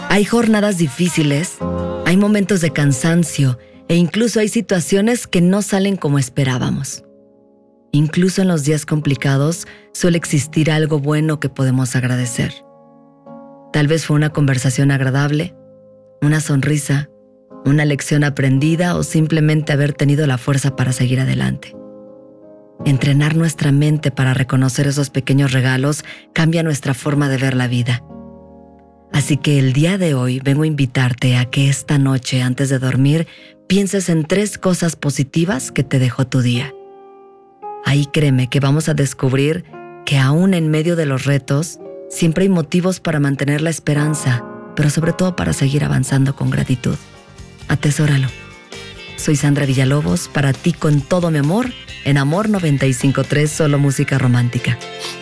Hay jornadas difíciles, hay momentos de cansancio e incluso hay situaciones que no salen como esperábamos. Incluso en los días complicados suele existir algo bueno que podemos agradecer. Tal vez fue una conversación agradable, una sonrisa, una lección aprendida o simplemente haber tenido la fuerza para seguir adelante. Entrenar nuestra mente para reconocer esos pequeños regalos cambia nuestra forma de ver la vida. Así que el día de hoy vengo a invitarte a que esta noche, antes de dormir, pienses en 3 cosas positivas que te dejó tu día. Ahí créeme que vamos a descubrir que aún en medio de los retos, siempre hay motivos para mantener la esperanza, pero sobre todo para seguir avanzando con gratitud. Atesóralo. Soy Sandra Villalobos, para ti con todo mi amor, en Amor 95.3, solo música romántica.